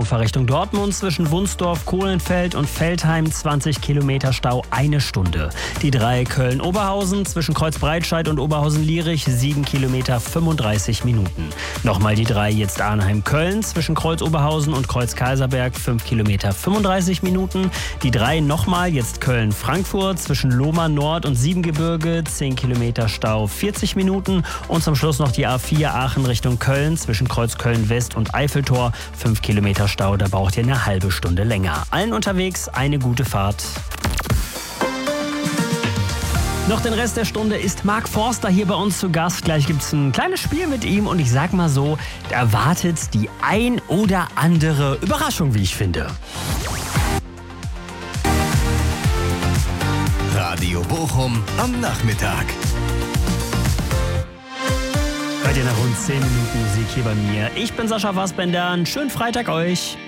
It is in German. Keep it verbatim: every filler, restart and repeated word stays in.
Ufer Richtung Dortmund zwischen Wunsdorf, Kohlenfeld und Veltheim zwanzig Kilometer Stau, eine Stunde. Die drei Köln-Oberhausen zwischen Kreuzbreitscheid und Oberhausen-Lierich, sieben Kilometer, fünfunddreißig Minuten. Nochmal die drei jetzt Arnheim-Köln zwischen Kreuz-Oberhausen und Kreuz-Kaiserberg, fünf Kilometer, fünfunddreißig Minuten. Die drei nochmal jetzt Köln-Frankfurt zwischen Lohmar Nord und Siebengebirge, zehn Kilometer Stau, vierzig Minuten. Und zum Schluss noch die A vier Aachen Richtung Köln zwischen Kreuzköln West und Eiffeltor, fünf Kilometer Stau, da braucht ihr eine halbe Stunde länger. Allen unterwegs eine gute Fahrt. Noch den Rest der Stunde ist Mark Forster hier bei uns zu Gast. Gleich gibt es ein kleines Spiel mit ihm und ich sag mal so, da erwartet die ein oder andere Überraschung, wie ich finde. Radio Bochum am Nachmittag. Hört ihr nach rund zehn Minuten Musik hier bei mir. Ich bin Sascha Fassbender. Einen schönen Freitag euch.